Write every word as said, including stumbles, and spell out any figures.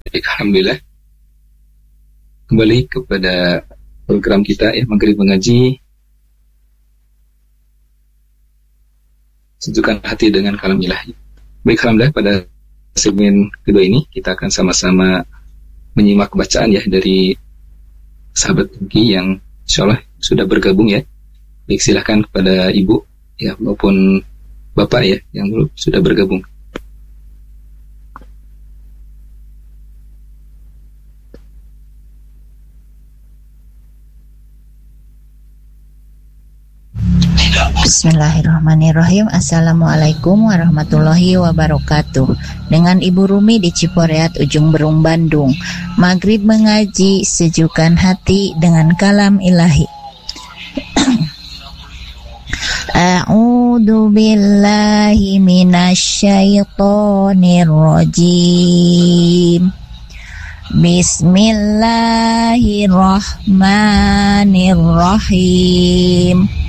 Alhamdulillah, kembali kepada program kita ya, Maghrib Mengaji, sejukkan hati dengan kalam ilahi. Baik, alhamdulillah, pada segmen kedua ini kita akan sama-sama menyimak bacaan ya dari sahabat Tuki yang insyaallah sudah bergabung ya. Baik, silahkan kepada ibu ya maupun bapak ya yang sudah bergabung. Bismillahirrahmanirrahim. Assalamualaikum warahmatullahi wabarakatuh. Dengan Ibu Rumi di Ciporeat, Ujung Berung, Bandung. Maghrib Mengaji, sejukkan hati dengan kalam ilahi. A'udzu billahi minasyaitonir rajim. Bismillahirrahmanirrahim.